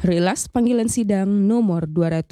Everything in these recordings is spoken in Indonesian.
Rilas panggilan sidang nomor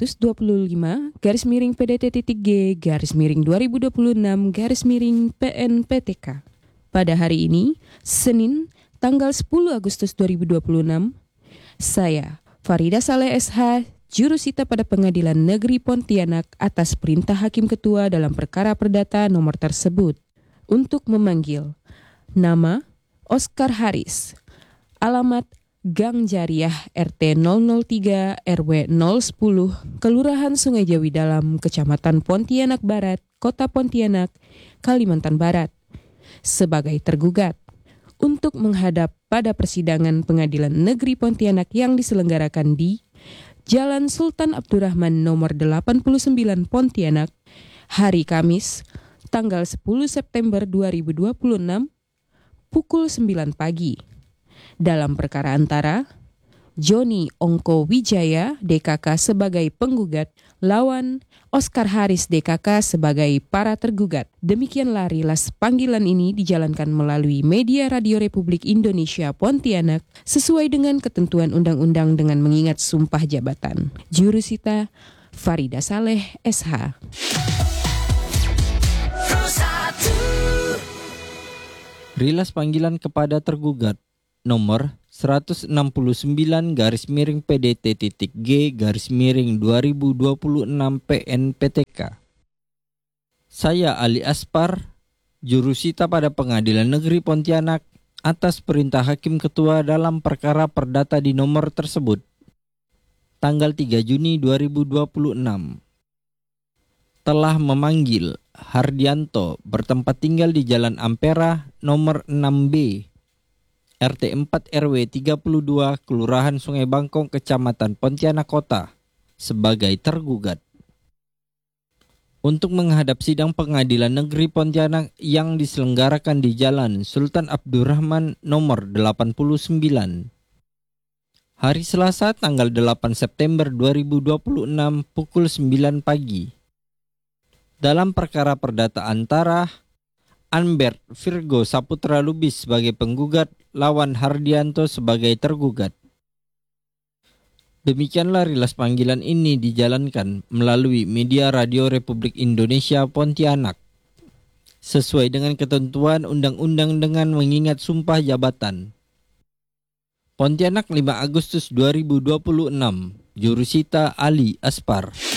225/G/2026/PN-PTK. Pada hari ini, Senin, tanggal 10 Agustus 2026, saya, Farida Saleh SH, jurusita pada Pengadilan Negeri Pontianak atas perintah Hakim Ketua dalam perkara perdata nomor tersebut, untuk memanggil nama Oscar Haris, alamat Gang Jariah RT 003 RW 010, Kelurahan Sungai Jawi Dalam, Kecamatan Pontianak Barat, Kota Pontianak, Kalimantan Barat, sebagai tergugat untuk menghadap pada persidangan Pengadilan Negeri Pontianak yang diselenggarakan di Jalan Sultan Abdurrahman nomor 89 Pontianak, hari Kamis, tanggal 10 September 2026, pukul 9 pagi. Dalam perkara antara Joni Ongko Wijaya DKK sebagai penggugat lawan Oscar Haris DKK sebagai para tergugat. Demikianlah rilas panggilan ini dijalankan melalui media Radio Republik Indonesia Pontianak sesuai dengan ketentuan undang-undang dengan mengingat sumpah jabatan. Jurusita Farida Saleh SH. Rilas panggilan kepada tergugat nomor 169-PDT.G/2026 PN-PTK. Saya Ali Aspar, jurusita pada Pengadilan Negeri Pontianak atas perintah Hakim Ketua dalam perkara perdata di nomor tersebut. Tanggal 3 Juni 2026. Telah memanggil Hardianto bertempat tinggal di Jalan Ampera nomor 6B, RT 4 RW 32, Kelurahan Sungai Bangkong, Kecamatan Pontianak Kota, sebagai tergugat. Untuk menghadap sidang Pengadilan Negeri Pontianak yang diselenggarakan di Jalan Sultan Abdurrahman nomor 89. Hari Selasa tanggal 8 September 2026 pukul 9 pagi. Dalam perkara perdata antara Anbert Virgo Saputra Lubis sebagai penggugat lawan Hardianto sebagai tergugat. Demikianlah rilas panggilan ini dijalankan melalui media Radio Republik Indonesia Pontianak sesuai dengan ketentuan undang-undang dengan mengingat sumpah jabatan. Pontianak 5 Agustus 2026, Jurusita Ali Aspar.